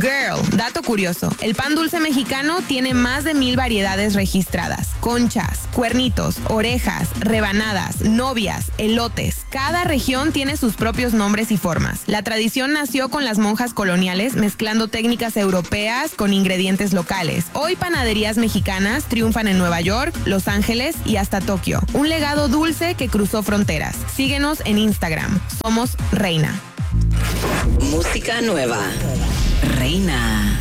Girl, dato curioso. El pan dulce mexicano tiene más de 1000 variedades registradas. Conchas, cuernitos, orejas, rebanadas, novias, elotes. Cada región tiene sus propios nombres y formas. La tradición nació con las monjas coloniales mezclando técnicas europeas con ingredientes locales. Hoy panaderías mexicanas triunfan en Nueva York, Los Ángeles y hasta Tokio. Un legado dulce que cruzó fronteras. Síguenos en Instagram. Somos Reina. Música nueva. Reina.